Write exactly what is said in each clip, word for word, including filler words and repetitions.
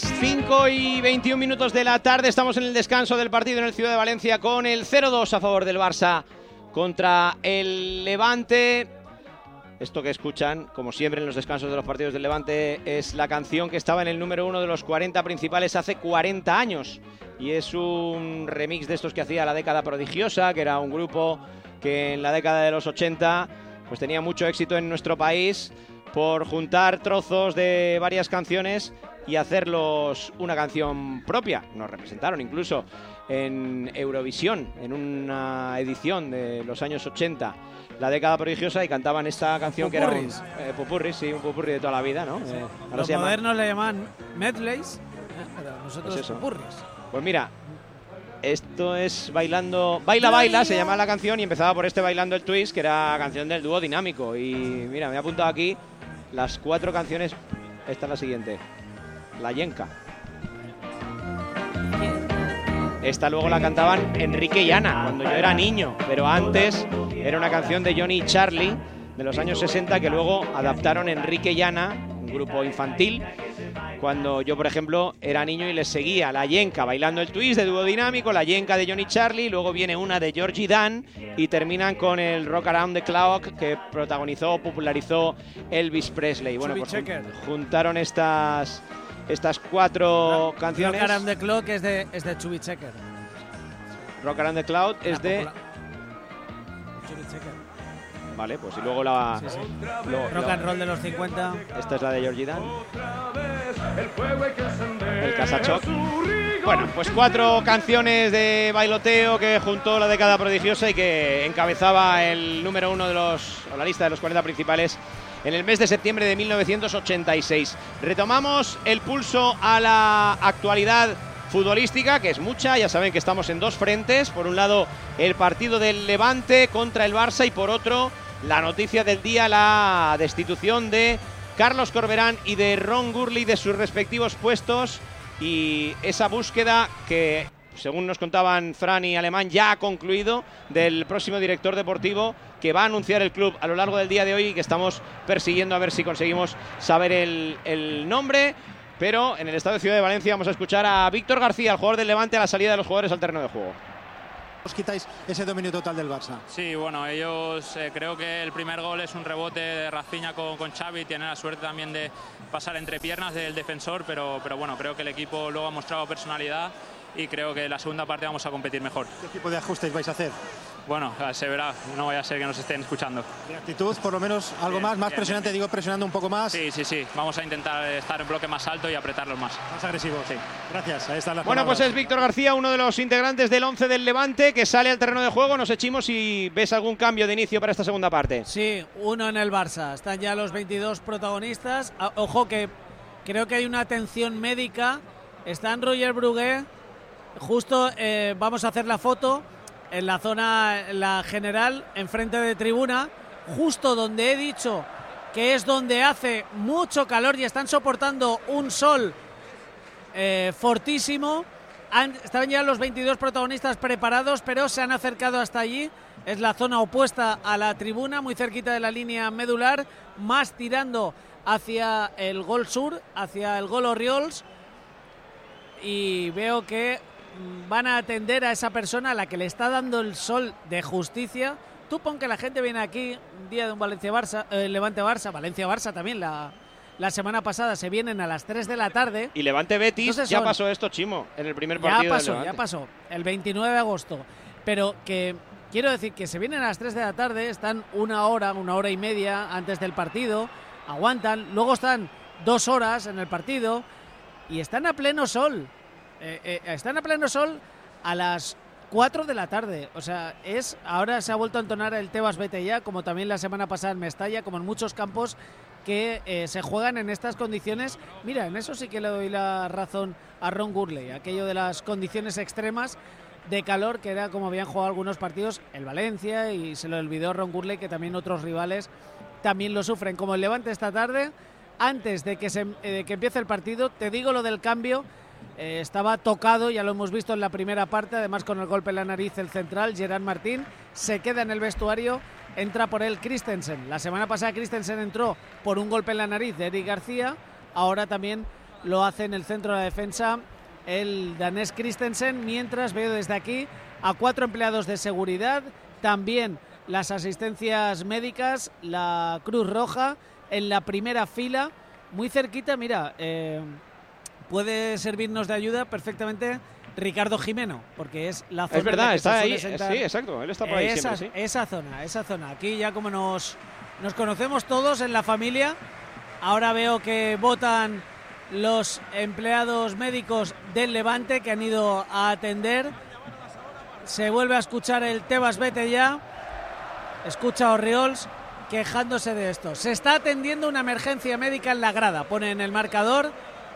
cinco y veintiún minutos de la tarde, estamos en el descanso del partido en el Ciudad de Valencia con el cero dos a favor del Barça contra el Levante. Esto que escuchan, como siempre en los descansos de los partidos del Levante, es la canción que estaba en el número uno de los cuarenta principales hace cuarenta años. Y es un remix de estos que hacía La Década Prodigiosa, que era un grupo que en la década de los ochenta pues tenía mucho éxito en nuestro país por juntar trozos de varias canciones y hacerlos una canción propia. Nos representaron incluso en Eurovisión, en una edición de los años ochenta, La Década Prodigiosa, y cantaban esta canción Pupurris. que era un eh, popurrí, sí, un popurrí de toda la vida, ¿no? Sí. Eh, ahora Los se llama... modernos le llaman medleys, eh, pero nosotros Pues eso. pupurris. Pues mira, esto es Bailando... Baila, baila, se llama la canción, y empezaba por este Bailando el Twist, que era canción del dúo Dinámico. Y mira, me he apuntado aquí las cuatro canciones. Esta es la siguiente, La Yenca. Esta luego la cantaban Enrique y Ana cuando yo era niño, pero antes era una canción de Johnny y Charlie de los años sesenta que luego adaptaron Enrique y Ana, un grupo infantil, cuando yo, por ejemplo, era niño y les seguía. La Yenca, Bailando el Twist de dúo Dinámico, La Yenca de Johnny y Charlie, luego viene una de Georgie Dan y terminan con el Rock Around the Clock que protagonizó, popularizó Elvis Presley. Bueno, pues jun- juntaron estas... Estas cuatro canciones. Rock Around the Clock es de, es de Chubby Checker. Rock Around the Cloud es de... Popular. Chubby Checker. Vale, pues y luego la... Sí, sí. luego- Rock luego- and Roll de los cincuenta. Esta es la de Georgie Dan. El Casachoc. Bueno, pues cuatro canciones de bailoteo que juntó La Década Prodigiosa y que encabezaba el número uno de los... o la lista de los cuarenta principales en el mes de septiembre de mil novecientos ochenta y seis. Retomamos el pulso a la actualidad futbolística, que es mucha. Ya saben que estamos en dos frentes. Por un lado, el partido del Levante contra el Barça, y por otro, la noticia del día, la destitución de Carlos Corberán y de Ron Gurley de sus respectivos puestos, y esa búsqueda que, según nos contaban Fran y Alemán, ya ha concluido, del próximo director deportivo que va a anunciar el club a lo largo del día de hoy y que estamos persiguiendo a ver si conseguimos saber el, el nombre. Pero en el Estadio Ciudad de Valencia vamos a escuchar a Víctor García, el jugador del Levante, a la salida de los jugadores al terreno de juego. Os quitáis ese dominio total del Barça. Sí, bueno, ellos eh, creo que el primer gol es un rebote de Rafinha con, con Xavi, tiene la suerte también de pasar entre piernas del defensor, pero, pero bueno, creo que el equipo luego ha mostrado personalidad y creo que la segunda parte vamos a competir mejor. ¿Qué tipo de ajustes vais a hacer? Bueno, se verá, no vaya a ser que nos estén escuchando. De actitud, por lo menos algo Bien, más, más bien, presionante, bien. digo presionando un poco más, Sí, sí, sí, vamos a intentar estar en bloque más alto y apretarlos más. más agresivo. Sí. Gracias, ahí están las Bueno, pues palabras. es Víctor García, uno de los integrantes del once del Levante, que sale al terreno de juego. No sé, Chimo, si ves algún cambio de inicio para esta segunda parte. Sí, uno en el Barça. Están ya los veintidós protagonistas. Ah, ojo que creo que hay una atención médica. Está en Roger Brugué. Justo eh, vamos a hacer la foto en la zona, en la general, enfrente de tribuna, justo donde he dicho que es donde hace mucho calor y están soportando un sol eh, fortísimo. Han, están ya los veintidós protagonistas preparados, pero se han acercado hasta allí. Es la zona opuesta a la tribuna, muy cerquita de la línea medular, más tirando hacia el gol sur, hacia el gol Oriols. Y veo que van a atender a esa persona a la que le está dando el sol de justicia. Tú pon que la gente viene aquí un día de un Valencia-Barça, eh, Levante-Barça, Valencia-Barça también la, la semana pasada, se vienen a las tres de la tarde. Y Levante-Betis, Entonces ya son- pasó esto, Chimo, en el primer Ya partido del pasó, Levante. ya pasó, el veintinueve de agosto. Pero que quiero decir que se vienen a las tres de la tarde, están una hora, una hora y media antes del partido, aguantan, luego están dos horas en el partido y están a pleno sol. Eh, eh, están a pleno sol a las cuatro de la tarde. O sea, es ahora se ha vuelto a entonar el Tebas vete ya, como también la semana pasada en Mestalla, como en muchos campos que eh, se juegan en estas condiciones. Mira, en eso sí que le doy la razón a Ron Gurley, aquello de las condiciones extremas de calor, que era como habían jugado algunos partidos el Valencia, y se lo olvidó Ron Gurley que también otros rivales también lo sufren, como el Levante esta tarde. Antes de que, se, eh, de que empiece el partido, te digo lo del cambio. Eh, estaba tocado, ya lo hemos visto en la primera parte, además con el golpe en la nariz el central, Gerard Martín, se queda en el vestuario, entra por él Christensen. La semana pasada Christensen entró por un golpe en la nariz de Eric García, ahora también lo hace en el centro de la defensa el danés Christensen, mientras veo desde aquí a cuatro empleados de seguridad, también las asistencias médicas, la Cruz Roja en la primera fila, muy cerquita, mira, eh, puede servirnos de ayuda perfectamente Ricardo Jimeno, porque es la zona. Es verdad, en la que está se ahí, suele sí, sentar. exacto, él está por ahí esa, siempre, sí. esa zona, esa zona. Aquí ya como nos, nos conocemos todos en la familia, ahora veo que votan los empleados médicos del Levante que han ido a atender. Se vuelve a escuchar el Tebas vete ya. Escucha a Orriols quejándose de esto. Se está atendiendo una emergencia médica en la grada. Pone en el marcador.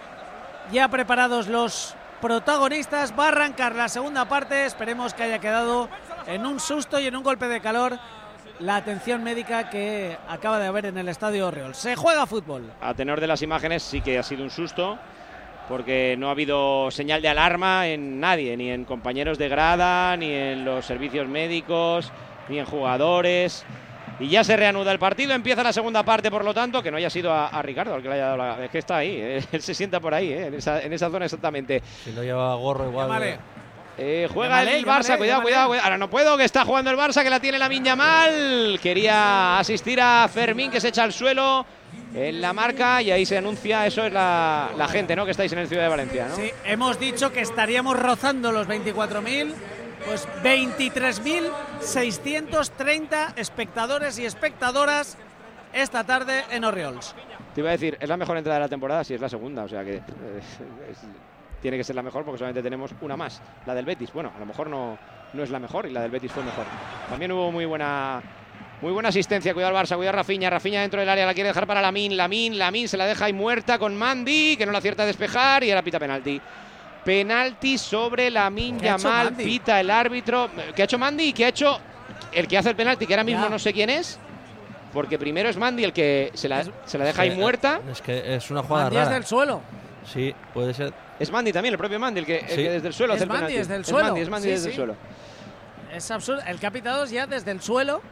Ya preparados los protagonistas. Va a arrancar la segunda parte. Esperemos que haya quedado en un susto y en un golpe de calor la atención médica que acaba de haber en el estadio Orriols. Se juega fútbol. A tenor de las imágenes sí que ha sido un susto, porque no ha habido señal de alarma en nadie, ni en compañeros de grada, ni en los servicios médicos, ni en jugadores. Y ya se reanuda el partido, empieza la segunda parte, por lo tanto, que no haya sido a, a Ricardo el que le haya dado la... Es que está ahí, eh, él se sienta por ahí, eh, en, esa, en esa zona exactamente. Si no lleva gorro igual... Llámale. Eh, juega Llámale, el Barça, llámale, cuidado, llámale. cuidado, cuidado. Ahora no puedo, que está jugando el Barça, que la tiene Lamine Yamal. Quería asistir a Fermín, que se echa al suelo en la marca, y ahí se anuncia, eso es la, la gente, ¿no?, que estáis en el Ciudad de Valencia, ¿no? Sí, hemos dicho que estaríamos rozando los veinticuatro mil, pues veintitrés mil seiscientos treinta espectadores y espectadoras esta tarde en Orriols. Te iba a decir, es la mejor entrada de la temporada, sí, es la segunda, o sea que eh, es, tiene que ser la mejor porque solamente tenemos una más, la del Betis. Bueno, a lo mejor no, no es la mejor y la del Betis fue mejor. También hubo muy buena muy buena asistencia, cuidado al Barça, cuidado a Rafinha, Rafinha dentro del área, la quiere dejar para Lamine, Lamine, Lamine se la deja ahí muerta con Mandy, que no la acierta a despejar, y ahora pita penalti. Penalti sobre Lamine ¿Qué ha hecho Yamal, Mandy? pita el árbitro. ¿Qué ha hecho Mandy? ¿Y qué ha hecho el que hace el penalti? Que ahora mismo Ya. no sé quién es, porque primero es Mandy el que se la, se la deja Sí, ahí muerta. Es que es una jugada Mandy es rara. del suelo. Sí, puede ser. Es Mandy también, el propio Mandy, el que, el Sí. que desde el suelo Es hace el Mandy, penalti. es del Es suelo. Mandy, es Mandy Sí, desde sí. el suelo. Es absurdo. El capitado es ya desde el suelo.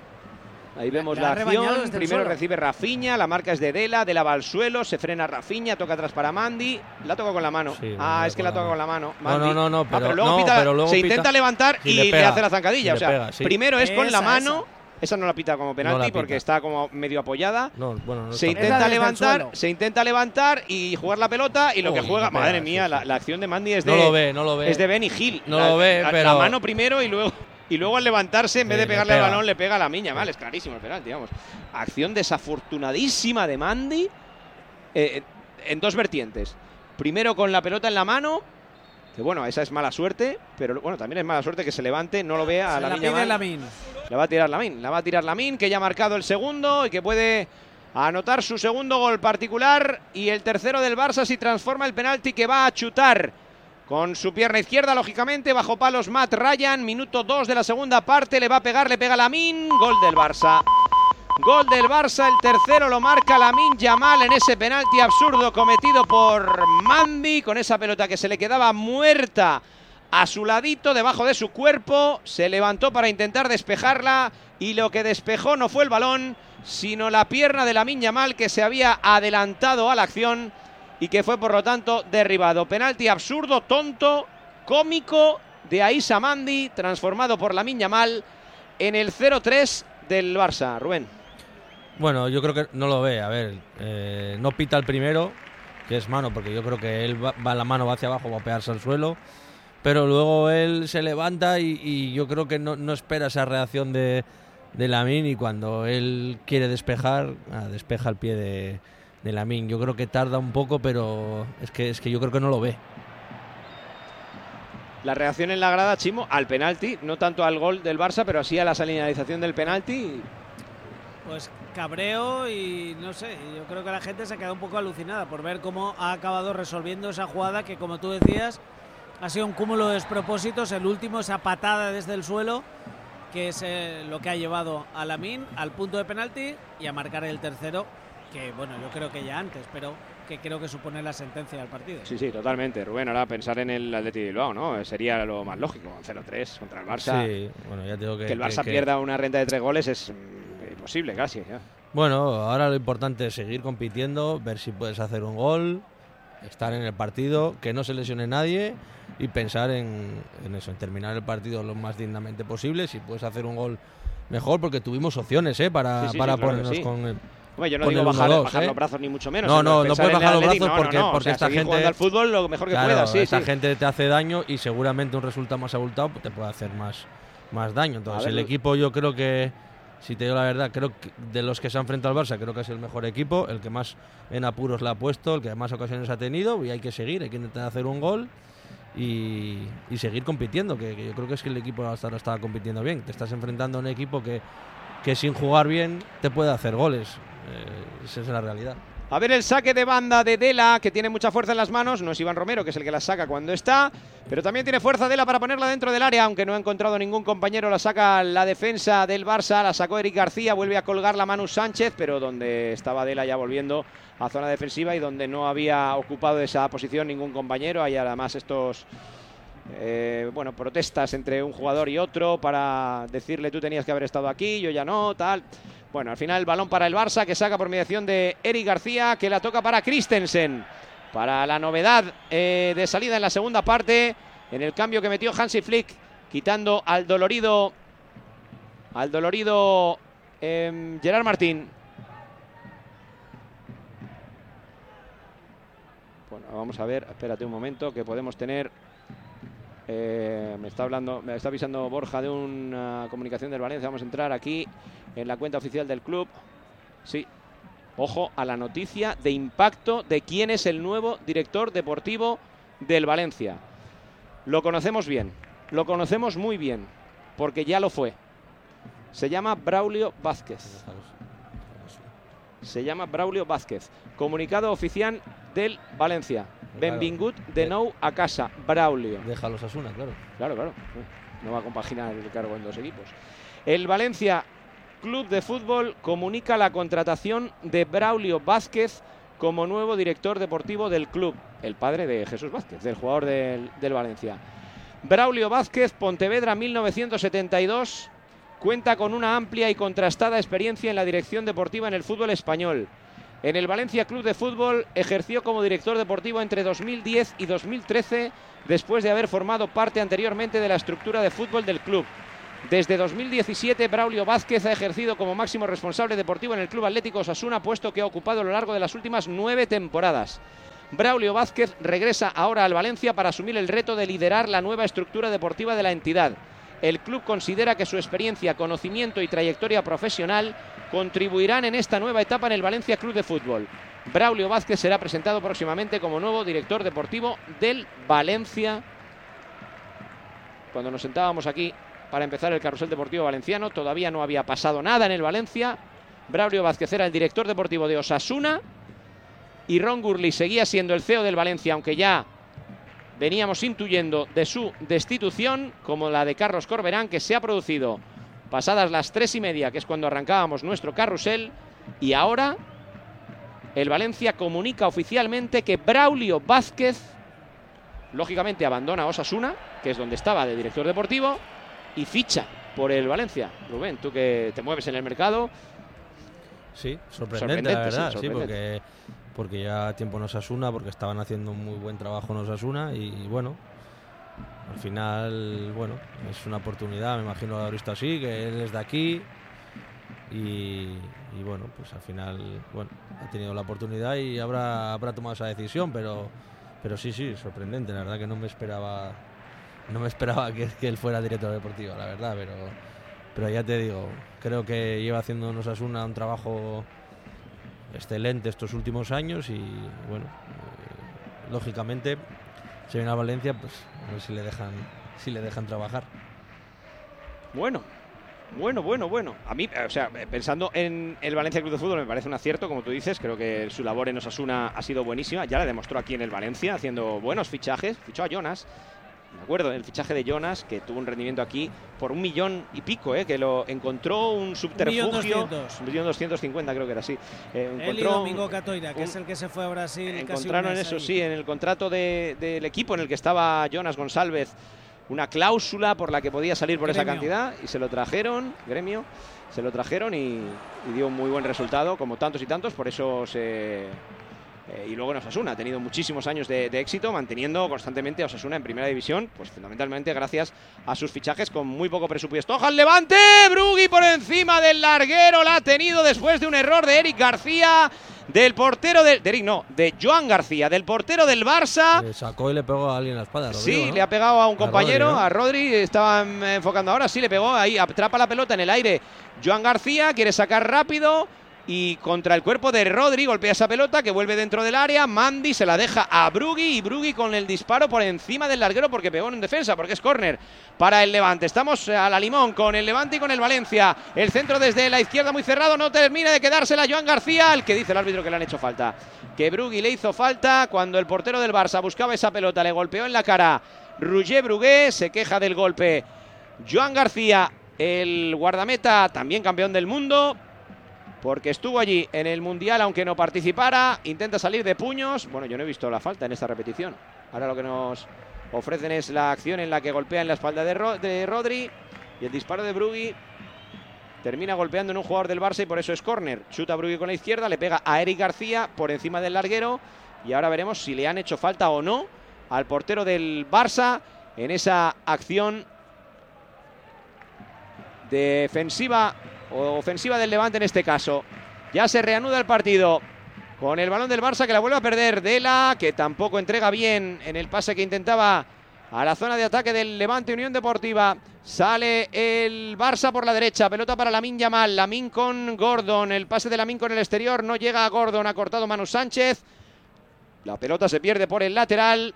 Ahí vemos Le la ha rebañado acción. desde el Primero suelo. recibe Rafinha, la marca es de Dela, Dela va al suelo, se frena Rafinha, toca atrás para Mandy, la toca con la mano. Sí, ah, la es que con la la toca mano. con la mano. No, Mandy. no, no, no, Ah, pero- luego no, pita- pero luego se pita intenta levantar y y le le, pega, hace la zancadilla. y O le sea, pega, sí. primero es con la Esa, mano, esa. no la pita como penalti No la porque pita. está como medio apoyada. No, bueno, no Se está- Es la intenta desde el levantar, suelo. se intenta levantar y jugar la pelota, y lo que Uy, juega, le pega, madre sí, mía, sí. La, la acción de Mandy es de No lo ve, no lo ve. es de Benny Hill. No La- lo ve, la, pero- la mano primero y luego y luego al levantarse, en vez Sí, de le pegarle al pega. balón, le pega a la miña. Vale, es clarísimo el penalti, vamos. Acción desafortunadísima de Mandy eh, en dos vertientes. Primero con la pelota en la mano, que bueno, esa es mala suerte, pero bueno, también es mala suerte que se levante, no lo vea a Se la la miña. pide Lamine. La va a tirar Lamine, la va a tirar Lamine, que ya ha marcado el segundo y que puede anotar su segundo gol particular, y el tercero del Barça si transforma el penalti que va a chutar con su pierna izquierda, lógicamente, bajo palos Matt Ryan, minuto dos de la segunda parte, le va a pegar, le pega Lamine, gol del Barça. Gol del Barça, el tercero lo marca Lamine Yamal en ese penalti absurdo cometido por Mandy, con esa pelota que se le quedaba muerta a su ladito, debajo de su cuerpo, se levantó para intentar despejarla y lo que despejó no fue el balón, sino la pierna de Lamine Yamal, que se había adelantado a la acción y que fue por lo tanto derribado. Penalti absurdo, tonto, cómico de Aissa Mandy, transformado por Lamine Yamal en el cero tres del Barça. Rubén. Bueno, yo creo que no lo ve. A ver, eh, no pita el primero, que es mano, porque yo creo que él va, va la mano va hacia abajo, va a pegarse al suelo. Pero luego él se levanta y, y yo creo que no, no espera esa reacción de, de Lamine, y cuando él quiere despejar, ah, despeja el pie de, de Lamine. Yo creo que tarda un poco, pero es que, es que yo creo que no lo ve. La reacción en la grada, Chimo, al penalti, no tanto al gol del Barça, pero sí a la señalización del penalti. Pues cabreo y no sé, yo creo que la gente se ha quedado un poco alucinada por ver cómo ha acabado resolviendo esa jugada que, como tú decías, ha sido un cúmulo de despropósitos. El último, esa patada desde el suelo, que es eh, lo que ha llevado a Lamine al punto de penalti y a marcar el tercero, que bueno, yo creo que ya antes, pero que creo que supone la sentencia del partido. Sí, sí, totalmente. Rubén, ahora pensar en el Athletic Bilbao, ¿no? Sería lo más lógico, cero tres contra el Barça. Sí, bueno, ya tengo que... Que el Barça que- que- pierda una renta de tres goles es mm, imposible casi. Ya. Bueno, ahora lo importante es seguir compitiendo, ver si puedes hacer un gol estar en el partido, que no se lesione nadie y pensar en, en eso, en terminar el partido lo más dignamente posible. Si puedes hacer un gol, mejor, porque tuvimos opciones ¿eh? para, sí, sí, para sí, claro ponernos sí. con el... Bueno, yo no con digo el bajar, uno dos, bajar ¿eh? los brazos ni mucho menos. No, no, no puedes bajar los brazos no, porque, no, no. porque O sea, esta gente jugando al fútbol lo mejor que claro, pueda, sí, esta sí. gente te hace daño y seguramente un resultado más abultado te puede hacer más, más daño. Entonces ver, el lo... equipo, yo creo que, si te digo la verdad, creo que de los que se han enfrentado al Barça, creo que es el mejor equipo, el que más en apuros la ha puesto, el que más ocasiones ha tenido, y hay que seguir, hay que intentar hacer un gol y, y seguir compitiendo, que, que yo creo que es que el equipo hasta ahora estaba compitiendo bien. Te estás enfrentando a un equipo que, que sin jugar bien te puede hacer goles, eh, esa es la realidad. A ver el saque de banda de Dela, que tiene mucha fuerza en las manos. No es Iván Romero, que es el que la saca cuando está, pero también tiene fuerza Dela para ponerla dentro del área, aunque no ha encontrado ningún compañero. La saca la defensa del Barça, la sacó Eric García, vuelve a colgarla Manu Sánchez, pero donde estaba Dela ya volviendo a zona defensiva y donde no había ocupado esa posición ningún compañero. Hay además estos... Eh, bueno, protestas entre un jugador y otro para decirle tú tenías que haber estado aquí, yo ya no, tal. Bueno, al final el balón para el Barça, que saca por mediación de Eric García, que la toca para Christensen. Para la novedad eh, de salida en la segunda parte, en el cambio que metió Hansi Flick, quitando al dolorido, al dolorido eh, Gerard Martín. Bueno, vamos a ver, espérate un momento, que podemos tener... Eh, me está hablando, me está avisando Borja de una comunicación del Valencia. Vamos a entrar aquí en la cuenta oficial del club. Sí, ojo a la noticia de impacto de quién es el nuevo director deportivo del Valencia. Lo conocemos bien, lo conocemos muy bien, porque ya lo fue. Se llama Braulio Vázquez. Se llama Braulio Vázquez. Comunicado oficial del Valencia. Benvingut de nou a casa, Braulio. Deja los Asuna, claro. Claro, claro. No va a compaginar el cargo en dos equipos. El Valencia Club de Fútbol comunica la contratación de Braulio Vázquez como nuevo director deportivo del club. El padre de Jesús Vázquez, del jugador del, del Valencia. Braulio Vázquez, Pontevedra mil novecientos setenta y dos, cuenta con una amplia y contrastada experiencia en la dirección deportiva en el fútbol español. En el Valencia Club de Fútbol ejerció como director deportivo entre dos mil diez y dos mil trece, después de haber formado parte anteriormente de la estructura de fútbol del club. Desde dos mil diecisiete, Braulio Vázquez ha ejercido como máximo responsable deportivo en el Club Atlético Osasuna, puesto que ha ocupado a lo largo de las últimas nueve temporadas. Braulio Vázquez regresa ahora al Valencia para asumir el reto de liderar la nueva estructura deportiva de la entidad. El club considera que su experiencia, conocimiento y trayectoria profesional contribuirán en esta nueva etapa en el Valencia Club de Fútbol. Braulio Vázquez será presentado próximamente como nuevo director deportivo del Valencia. Cuando nos sentábamos aquí para empezar el carrusel deportivo valenciano, todavía no había pasado nada en el Valencia. Braulio Vázquez era el director deportivo de Osasuna y Ron Gurley seguía siendo el C E O del Valencia, aunque ya veníamos intuyendo de su destitución, como la de Carlos Corberán, que se ha producido pasadas las tres y media, que es cuando arrancábamos nuestro carrusel. Y ahora el Valencia comunica oficialmente que Braulio Vázquez, lógicamente, abandona Osasuna, que es donde estaba de director deportivo, y ficha por el Valencia. Rubén, tú que te mueves en el mercado. Sí, sorprendente, la verdad, sí, sí, porque, porque ya tiempo en Osasuna, porque estaban haciendo un muy buen trabajo en Osasuna y bueno, al final, bueno, es una oportunidad, me imagino lo habrá visto así, que él es de aquí y, y bueno, pues al final, bueno, ha tenido la oportunidad y habrá, habrá tomado esa decisión, pero, pero sí, sí, sorprendente, la verdad que no me esperaba, no me esperaba que, que él fuera director deportivo, la verdad, pero, pero ya te digo, creo que lleva haciendo en Osasuna un trabajo excelente estos últimos años y bueno, eh, lógicamente se viene a Valencia, pues a ver si le dejan, si le dejan trabajar. Bueno, bueno, bueno, bueno. A mí, o sea, pensando en el Valencia Club de Fútbol, me parece un acierto, como tú dices. Creo que su labor en Osasuna ha sido buenísima. Ya la demostró aquí en el Valencia, haciendo buenos fichajes. Fichó a Jonas. Me acuerdo del fichaje de Jonas, que tuvo un rendimiento aquí por un millón y pico, ¿eh? Que lo encontró un subterfugio. Un millón doscientos cincuenta, creo que era así. Eh, Él y Domingo Catoira, que un, es el que se fue a Brasil. Encontraron casi eso, ahí. Sí, en el contrato de, del equipo en el que estaba Jonas González, una cláusula por la que podía salir por gremio. Esa cantidad, y se lo trajeron, gremio, se lo trajeron y, y dio un muy buen resultado, como tantos y tantos. Por eso se Eh, y luego en Osasuna ha tenido muchísimos años de, de éxito, manteniendo constantemente a Osasuna en primera división, pues fundamentalmente gracias a sus fichajes con muy poco presupuesto. ¡Oja al Levante! Brugui por encima del larguero, la ha tenido después de un error de Eric García, del portero del... De Eric no, de Joan García, del portero del Barça. Le sacó y le pegó a alguien en la espalda, Rodrigo, Sí, ¿no? le ha pegado a un compañero, Rodri, ¿no? a Rodri, estaban enfocando ahora, sí, le pegó ahí, atrapa la pelota en el aire. Joan García quiere sacar rápido y contra el cuerpo de Rodri golpea esa pelota que vuelve dentro del área. Mandy se la deja a Brugui y Brugui con el disparo por encima del larguero porque pegó en defensa, porque es córner para el Levante. Estamos a la limón con el Levante y con el Valencia. El centro desde la izquierda muy cerrado, no termina de quedársela Joan García, el que dice el árbitro que le han hecho falta. Que Brugui le hizo falta cuando el portero del Barça buscaba esa pelota, le golpeó en la cara Roger Brugué, se queja del golpe Joan García, el guardameta también campeón del mundo, porque estuvo allí en el Mundial aunque no participara, intenta salir de puños. Bueno, yo no he visto la falta en esta repetición. Ahora lo que nos ofrecen es la acción en la que golpea en la espalda de, Ro de Rodri y el disparo de Brugui termina golpeando en un jugador del Barça y por eso es córner. Chuta Brugui con la izquierda, le pega a Eric García por encima del larguero y ahora veremos si le han hecho falta o no al portero del Barça en esa acción defensiva o ofensiva del Levante en este caso. Ya se reanuda el partido con el balón del Barça que la vuelve a perder Dela, que tampoco entrega bien en el pase que intentaba a la zona de ataque del Levante Unión Deportiva. Sale el Barça por la derecha, pelota para Lamine Yamal, Lamine con Gordon, el pase de Lamine con el exterior, no llega a Gordon, ha cortado Manu Sánchez, la pelota se pierde por el lateral,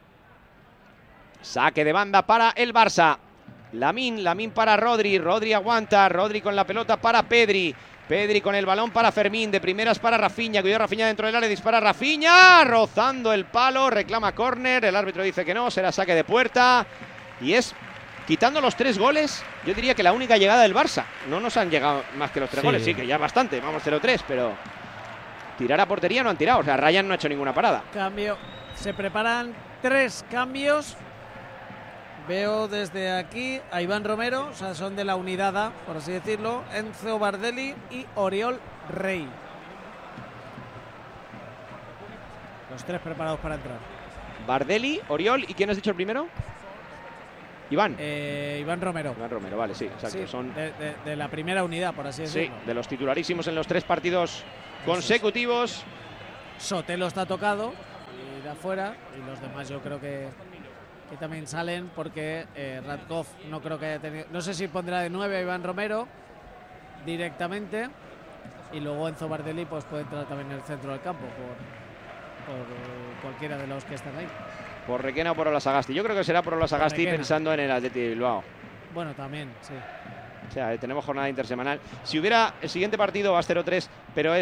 saque de banda para el Barça. Lamine, Lamine para Rodri, Rodri aguanta, Rodri con la pelota para Pedri, Pedri con el balón para Fermín, de primeras para Rafinha, cuidado Rafinha dentro del área, dispara Rafinha, rozando el palo, reclama córner, el árbitro dice que no, será saque de puerta, y es, quitando los tres goles, yo diría que la única llegada del Barça, no nos han llegado más que los tres Sí. goles, sí que ya bastante, vamos cero tres, pero tirar a portería no han tirado, o sea, Ryan no ha hecho ninguna parada. Cambio, se preparan tres cambios. Veo desde aquí a Iván Romero, o sea, son de la unidad A, por así decirlo, Enzo Bardelli y Oriol Rey. Los tres preparados para entrar. Bardelli, Oriol, ¿y quién has dicho el primero? Iván. Eh, Iván Romero. Iván Romero, vale, sí, exacto. Sí, Son de, de- de la primera unidad, por así sí, decirlo. de los titularísimos en los tres partidos consecutivos. Sotelo está tocado, y de afuera, y los demás yo creo que, que también salen porque eh, Radkov no creo que haya tenido, no sé si pondrá de nueve a Iván Romero directamente, y luego Enzo Bardelli pues puede entrar también en el centro del campo por, por eh, cualquiera de los que están ahí. Por Requena o por Olasagasti. Yo creo que será por Olasagasti Requena. pensando en el Athletic de Bilbao. Bueno, también, sí. O sea, tenemos jornada intersemanal. Si hubiera el siguiente partido va a cero tres, pero es